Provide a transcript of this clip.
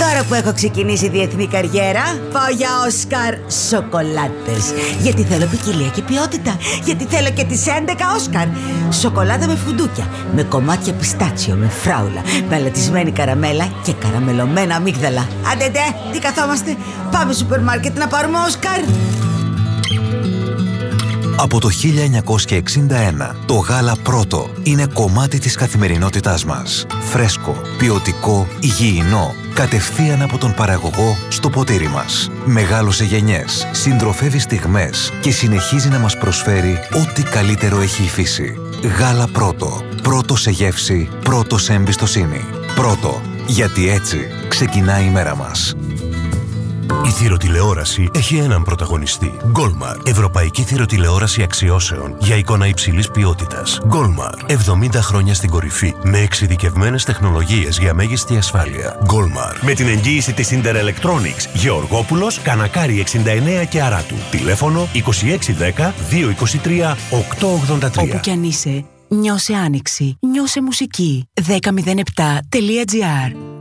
Τώρα που έχω ξεκινήσει διεθνή καριέρα, πάω για Όσκαρ σοκολάτες. Γιατί θέλω ποικιλία και ποιότητα. Γιατί θέλω και τις 11 Όσκαρ. Σοκολάτα με φουντούκια, με κομμάτια πιστάτσιο, με φράουλα, με αλατισμένη καραμέλα και καραμελωμένα αμύγδαλα. Άντε, τι καθόμαστε, πάμε σούπερ μάρκετ να πάρουμε Όσκαρ. Από το 1961, το γάλα Πρώτο είναι κομμάτι της καθημερινότητάς μας. Φρέσκο, ποιοτικό, υγιεινό, κατευθείαν από τον παραγωγό στο ποτήρι μας. Μεγάλωσε γενιές, συντροφεύει στιγμές και συνεχίζει να μας προσφέρει ό,τι καλύτερο έχει η φύση. Γάλα Πρώτο. Πρώτο σε γεύση, πρώτο σε εμπιστοσύνη. Πρώτο, γιατί έτσι ξεκινάει η μέρα μας. Η θηροτηλεόραση έχει έναν πρωταγωνιστή. Goldmar. Ευρωπαϊκή θηροτηλεόραση αξιώσεων για εικόνα υψηλής ποιότητας. Goldmar. 70 χρόνια στην κορυφή. Με εξειδικευμένες τεχνολογίες για μέγιστη ασφάλεια. Goldmar. Με την εγγύηση της Inter Electronics. Γεωργόπουλος, Κανακάρη 69 και Αράτου. Τηλέφωνο 2610 223 883. Όπου κι αν είσαι, νιώσε άνοιξη. Νιώσε μουσική. 1007.gr